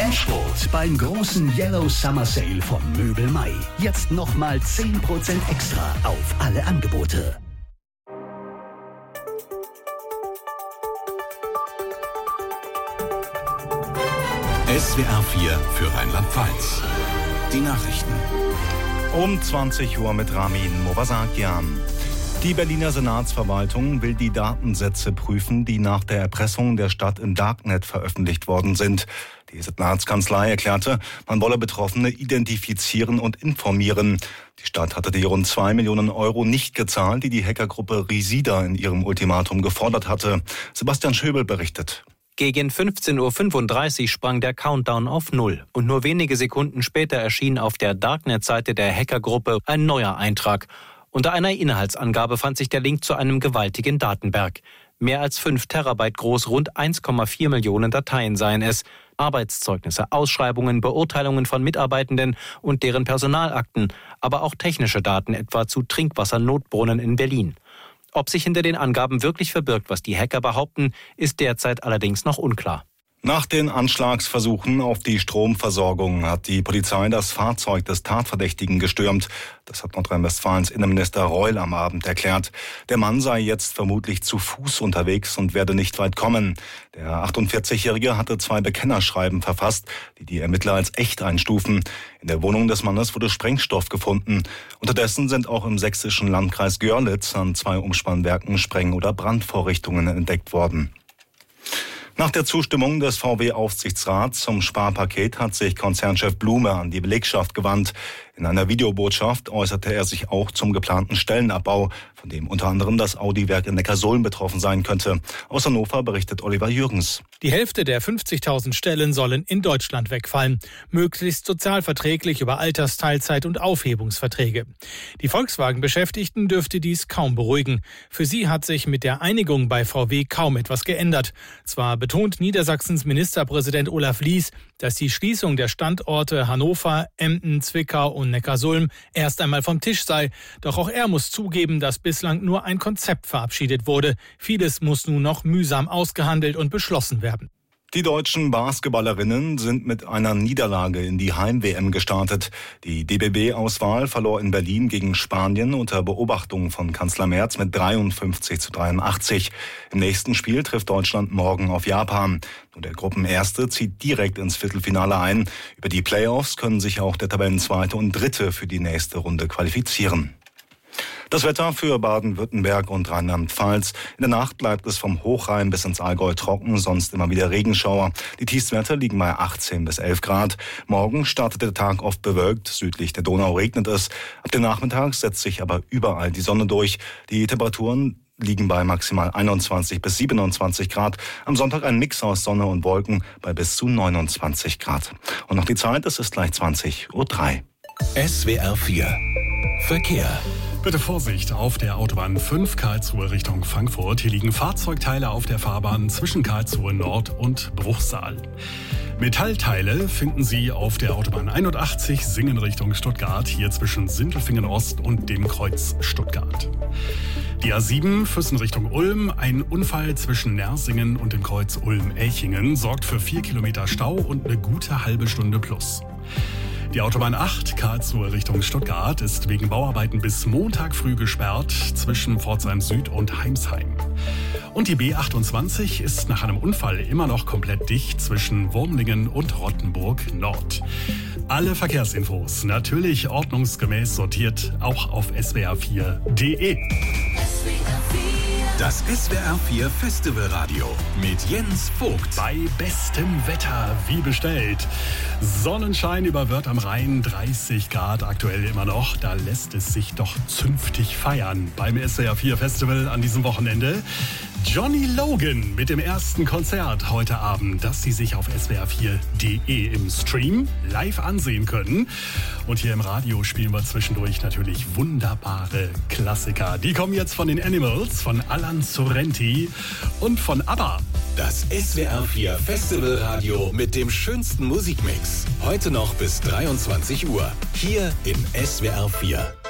Endspurt beim großen Yellow Summer Sale von Möbel Mai. Jetzt nochmal 10% extra auf alle Angebote. SWR 4 für Rheinland-Pfalz. Die Nachrichten. Um 20 Uhr mit Ramin Movasakian. Die Berliner Senatsverwaltung will die Datensätze prüfen, die nach der Erpressung der Stadt im Darknet veröffentlicht worden sind. Die Senatskanzlei erklärte, man wolle Betroffene identifizieren und informieren. Die Stadt hatte die rund 2 Millionen Euro nicht gezahlt, die die Hackergruppe Risida in ihrem Ultimatum gefordert hatte. Sebastian Schöbel berichtet. Gegen 15.35 Uhr sprang der Countdown auf 0 und nur wenige Sekunden später erschien auf der Darknet-Seite der Hackergruppe ein neuer Eintrag. Unter einer Inhaltsangabe fand sich der Link zu einem gewaltigen Datenberg. Mehr als 5 Terabyte groß, rund 1,4 Millionen Dateien seien es. Arbeitszeugnisse, Ausschreibungen, Beurteilungen von Mitarbeitenden und deren Personalakten, aber auch technische Daten, etwa zu Trinkwassernotbrunnen in Berlin. Ob sich hinter den Angaben wirklich verbirgt, was die Hacker behaupten, ist derzeit allerdings noch unklar. Nach den Anschlagsversuchen auf die Stromversorgung hat die Polizei das Fahrzeug des Tatverdächtigen gestürmt. Das hat Nordrhein-Westfalens Innenminister Reul am Abend erklärt. Der Mann sei jetzt vermutlich zu Fuß unterwegs und werde nicht weit kommen. Der 48-Jährige hatte 2 Bekennerschreiben verfasst, die die Ermittler als echt einstufen. In der Wohnung des Mannes wurde Sprengstoff gefunden. Unterdessen sind auch im sächsischen Landkreis Görlitz an 2 Umspannwerken Spreng- oder Brandvorrichtungen entdeckt worden. Nach der Zustimmung des VW-Aufsichtsrats zum Sparpaket hat sich Konzernchef Blume an die Belegschaft gewandt. In einer Videobotschaft äußerte er sich auch zum geplanten Stellenabbau, von dem unter anderem das Audi-Werk in Neckarsulm betroffen sein könnte. Aus Hannover berichtet Oliver Jürgens. Die Hälfte der 50.000 Stellen sollen in Deutschland wegfallen. Möglichst sozialverträglich über Altersteilzeit und Aufhebungsverträge. Die Volkswagen-Beschäftigten dürfte dies kaum beruhigen. Für sie hat sich mit der Einigung bei VW kaum etwas geändert. Zwar betont Niedersachsens Ministerpräsident Olaf Lies, dass die Schließung der Standorte Hannover, Emden, Zwickau und Neckarsulm erst einmal vom Tisch sei. Doch auch er muss zugeben, dass bislang nur ein Konzept verabschiedet wurde. Vieles muss nun noch mühsam ausgehandelt und beschlossen werden. Die deutschen Basketballerinnen sind mit einer Niederlage in die Heim-WM gestartet. Die DBB-Auswahl verlor in Berlin gegen Spanien unter Beobachtung von Kanzler Merz mit 53-83. Im nächsten Spiel trifft Deutschland morgen auf Japan. Nur der Gruppenerste zieht direkt ins Viertelfinale ein. Über die Playoffs können sich auch der Tabellenzweite und Dritte für die nächste Runde qualifizieren. Das Wetter für Baden-Württemberg und Rheinland-Pfalz. In der Nacht bleibt es vom Hochrhein bis ins Allgäu trocken, sonst immer wieder Regenschauer. Die Tiefstwerte liegen bei 18 bis 11 Grad. Morgen startet der Tag oft bewölkt. Südlich der Donau regnet es. Ab dem Nachmittag setzt sich aber überall die Sonne durch. Die Temperaturen liegen bei maximal 21 bis 27 Grad. Am Sonntag ein Mix aus Sonne und Wolken bei bis zu 29 Grad. Und noch die Zeit, es ist gleich 20:03 Uhr. SWR 4 Verkehr. Bitte Vorsicht auf der Autobahn 5 Karlsruhe Richtung Frankfurt. Hier liegen Fahrzeugteile auf der Fahrbahn zwischen Karlsruhe Nord und Bruchsal. Metallteile finden Sie auf der Autobahn 81 Singen Richtung Stuttgart, hier zwischen Sindelfingen Ost und dem Kreuz Stuttgart. Die A7 Füssen Richtung Ulm. Ein Unfall zwischen Nersingen und dem Kreuz Ulm-Elchingen sorgt für 4 Kilometer Stau und eine gute halbe Stunde plus. Die Autobahn 8 Karlsruhe Richtung Stuttgart ist wegen Bauarbeiten bis Montag früh gesperrt zwischen Pforzheim Süd und Heimsheim. Und die B28 ist nach einem Unfall immer noch komplett dicht zwischen Wurmlingen und Rottenburg Nord. Alle Verkehrsinfos natürlich ordnungsgemäß sortiert, auch auf swr4.de. Das SWR 4 Festivalradio mit Jens Vogt. Bei bestem Wetter, wie bestellt. Sonnenschein über Wörth am Rhein, 30 Grad aktuell immer noch. Da lässt es sich doch zünftig feiern beim SWR 4 Festival an diesem Wochenende. Johnny Logan mit dem ersten Konzert heute Abend, das Sie sich auf swr4.de im Stream live ansehen können. Und hier im Radio spielen wir zwischendurch natürlich wunderbare Klassiker. Die kommen jetzt von den Animals, von Alan Sorrenti und von ABBA. Das SWR 4 Festivalradio mit dem schönsten Musikmix. Heute noch bis 23 Uhr. Hier in SWR 4.